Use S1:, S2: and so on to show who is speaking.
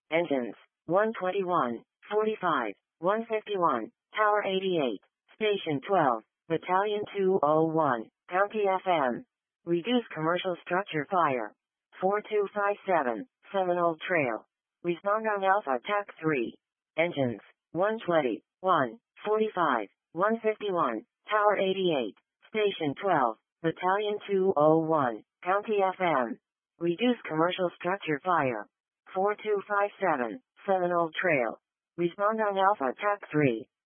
S1: Engines, 121, 45, 151, Tower 88, Station 12, Battalion 201, County FM. Reduce commercial structure fire. 4257, Seminole Trail. Respond on Alpha TAC 3. Engines, 120, 145, 151, Tower 88, Station 12, Battalion 201, County FM. Reduce commercial structure fire. 4257, Seminole Trail. Respond on Alpha TAC 3.